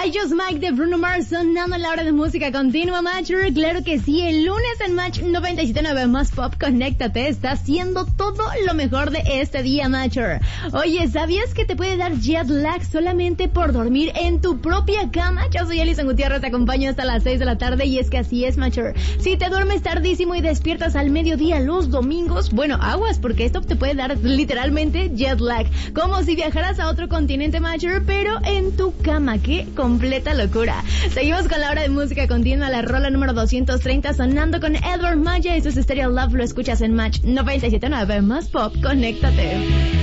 I Just Mike de Bruno Mars sonando en la hora de música continua, Matcher. Claro que sí, el lunes en Match 97.9 Más Pop, conéctate, está haciendo todo lo mejor de este día, Matcher. Oye, ¿sabías que te puede dar jet lag solamente por dormir en tu propia cama? Yo soy Alison Gutiérrez, te acompaño hasta las 6 de la tarde y es que así es, Matcher. Si te duermes tardísimo y despiertas al mediodía los domingos, bueno, aguas, porque esto te puede dar literalmente jet lag. Como si viajaras a otro continente, Matcher, pero en tu cama. ¡Qué completa locura! Seguimos con la hora de música continua, la rola número 230 sonando con Edward Maya. Esto es Stereo Love, lo escuchas en Match 97.9 Más Pop, conéctate.